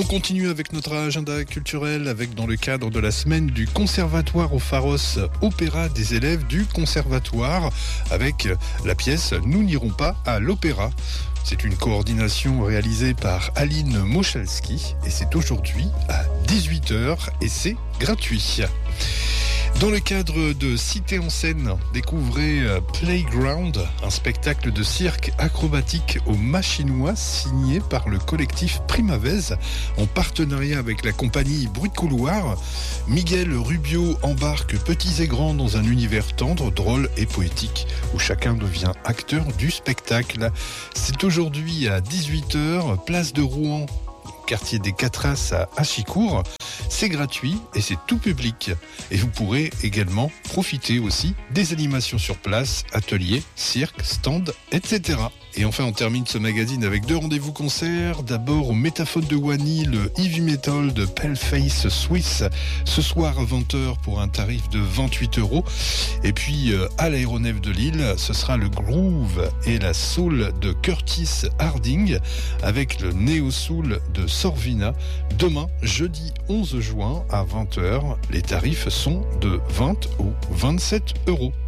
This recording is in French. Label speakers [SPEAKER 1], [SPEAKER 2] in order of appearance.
[SPEAKER 1] continue avec notre agenda culturel avec dans le cadre de la semaine du Conservatoire au Pharos, opéra des élèves du Conservatoire avec la pièce Nous n'irons pas à l'opéra. C'est une coordination réalisée par Aline Mochalski et c'est aujourd'hui à 18h et c'est gratuit. Dans le cadre de Cité en scène, découvrez Playground, un spectacle de cirque acrobatique au Machinois signé par le collectif Primavez en partenariat avec la compagnie Bruit de Couloir. Miguel Rubio embarque petits et grands dans un univers tendre, drôle et poétique où chacun devient acteur du spectacle. C'est aujourd'hui à 18h, place de Rouen, quartier des Quatras à Achicourt. C'est gratuit et c'est tout public. Et vous pourrez également profiter aussi des animations sur place, ateliers, cirque, stand, etc. Et enfin, on termine ce magazine avec 2 rendez-vous concerts. D'abord au Métaphone de Wany, le heavy metal de Paleface Suisse, ce soir à 20h pour un tarif de 28 €. Et puis à l'Aéronef de Lille, ce sera le groove et la soul de Curtis Harding avec le néo-soul de Sorvina. Demain, jeudi 11 juin à 20h, les tarifs sont de 20 ou 27 €.